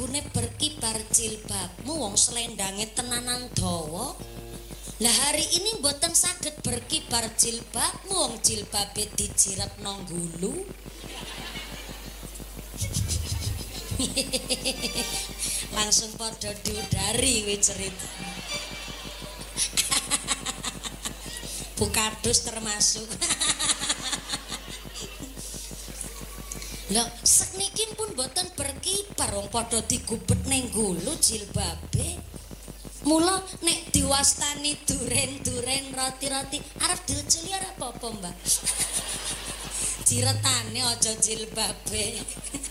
lagune berkibar jilbabmu wong selendange tenanan dawa. Lah hari ini mboten saged berkibar jilbabmu wong jilbabe dijiret nang gulu. Langsung padha diudari kuwi cerita. Bukadus termasuk. Lah sakniki pun boten berkibar wong padha digubet ning gulu jilbabe. Mula nek diwastani duren-duren roti-roti arep diuculi ora apa-apa, Mbak. Jiretane aja jilbabe.